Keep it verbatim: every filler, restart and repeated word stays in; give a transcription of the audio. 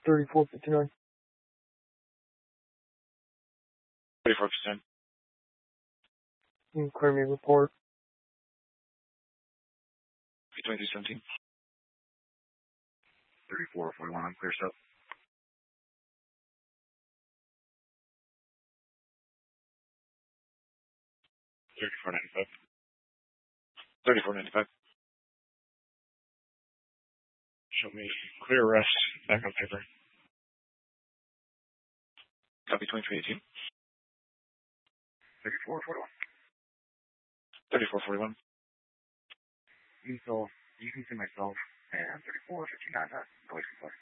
thirty-four fifty-nine. thirty-four fifty-nine. Clear me report. twenty-three seventeen. thirty-four forty-one, I'm clear stuff. thirty-four ninety-five. thirty-four ninety-five. Show me clear rest, back on paper. Copy twenty-three eighteen. thirty-four forty-one. thirty-four forty-one. You can, so, you can see myself and thirty-four fifty-nine, uh, going